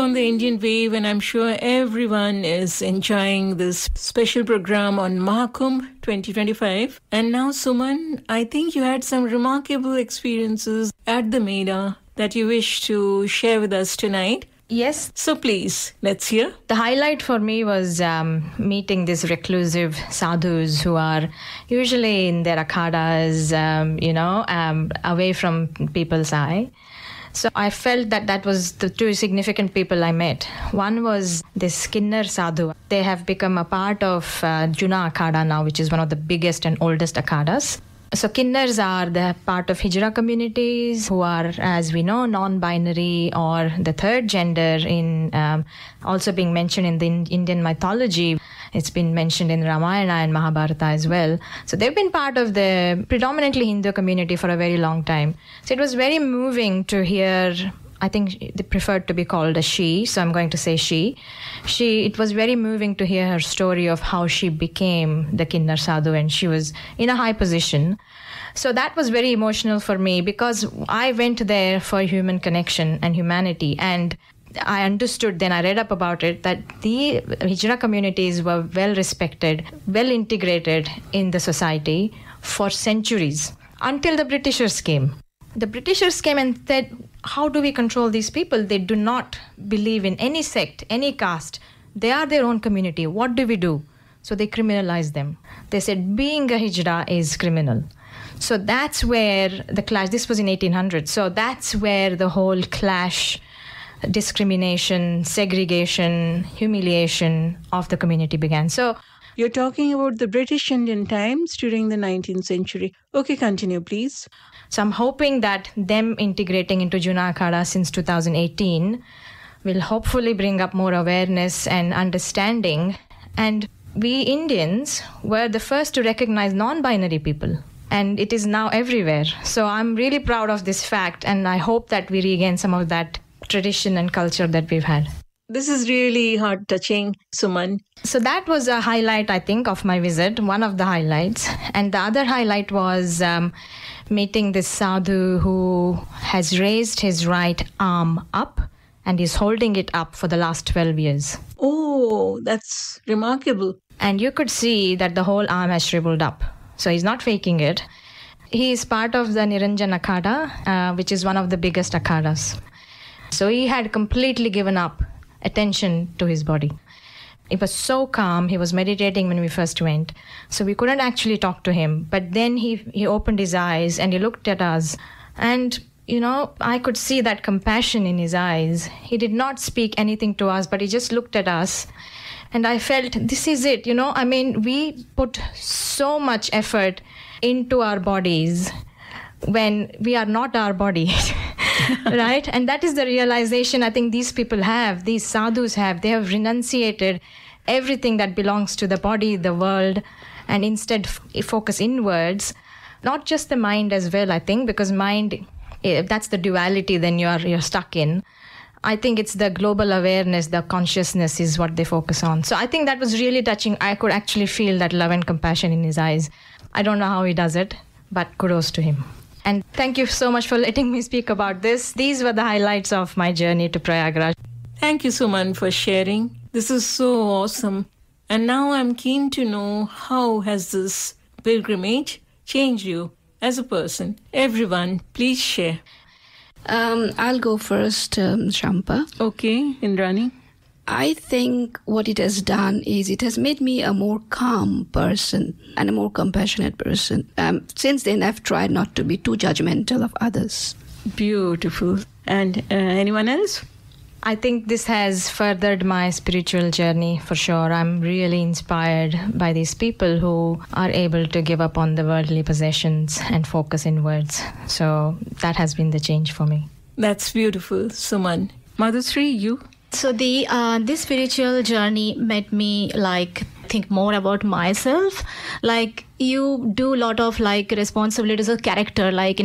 on the Indian Wave, and I'm sure everyone is enjoying this special program on Mahakumbh 2025. And now, Suman, I think you had some remarkable experiences at the Mela that you wish to share with us tonight. Yes. So please, let's hear. The highlight for me was meeting these reclusive sadhus who are usually in their akhadas, away from people's eye. So I felt that was the two significant people I met. One was this Kinnar Sadhu. They have become a part of Juna Akhada now, which is one of the biggest and oldest akhadas. So Kinnars are the part of Hijra communities who are, as we know, non-binary or the third gender in also being mentioned in the Indian mythology. It's been mentioned in Ramayana and Mahabharata as well. So they've been part of the predominantly Hindu community for a very long time. So it was very moving to hear, I think they preferred to be called a she, so I'm going to say she. It was very moving to hear her story of how she became the Kinnar Sadhu, and she was in a high position. So that was very emotional for me because I went there for human connection and humanity, and I understood then, I read up about it, that the Hijra communities were well respected, well integrated in the society for centuries until the Britishers came. The Britishers came and said, how do we control these people? They do not believe in any sect, any caste. They are their own community. What do we do? So they criminalized them. They said being a Hijra is criminal. So that's where the clash, this was in 1800. So that's where the whole clash, discrimination, segregation, humiliation of the community began. So you're talking about the British Indian times during the 19th century. Okay, continue, please. So I'm hoping that them integrating into Juna Akhada since 2018 will hopefully bring up more awareness and understanding. And we Indians were the first to recognize non-binary people. And it is now everywhere. So I'm really proud of this fact. And I hope that we regain some of that tradition and culture that we've had. This is really heart-touching, Suman. So that was a highlight, I think, of my visit, one of the highlights. And the other highlight was meeting this sadhu who has raised his right arm up and is holding it up for the last 12 years. Oh, that's remarkable. And you could see that the whole arm has shriveled up. So he's not faking it. He is part of the Niranjan Akhada, which is one of the biggest akhadas. So he had completely given up attention to his body. It was so calm. He was meditating when we first went. So we couldn't actually talk to him. But then he opened his eyes and he looked at us. And, I could see that compassion in his eyes. He did not speak anything to us, but he just looked at us. And I felt, this is it. We put so much effort into our bodies when we are not our body. Right? And that is the realization I think these people have, these sadhus have. They have renunciated everything that belongs to the body, the world, and instead focus inwards. Not just the mind as well, I think, because mind, that's the duality then you're stuck in. I think it's the global awareness, the consciousness is what they focus on. So I think that was really touching. I could actually feel that love and compassion in his eyes. I don't know how he does it, but kudos to him. And thank you so much for letting me speak about this. These were the highlights of my journey to Prayagraj. Thank you, Suman, for sharing. This is so awesome. And now I'm keen to know, how has this pilgrimage changed you as a person? Everyone, please share. I'll go first, Shampa. Okay, Indrani. I think what it has done is it has made me a more calm person and a more compassionate person. Since then, I've tried not to be too judgmental of others. Beautiful. And anyone else? I think this has furthered my spiritual journey for sure. I'm really inspired by these people who are able to give up on the worldly possessions and focus inwards. So that has been the change for me. That's beautiful, Suman. Madhusri, you? So this spiritual journey made me think more about myself. You do a lot of responsibilities of character, in